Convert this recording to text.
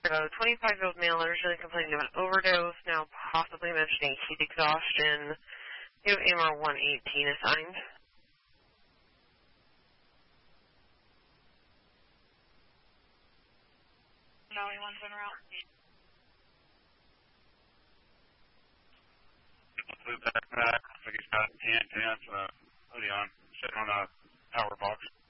A 25-year-old male originally complaining of an overdose, now possibly mentioning heat exhaustion. You have AMR 118 assigned. No, anyone's en route. Blue backpack, looks like he's got 10, hoodie on, sitting on a power box.